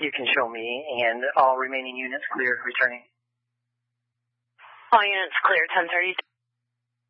You can show me, and all remaining units cleared returning. All units clear, 1030.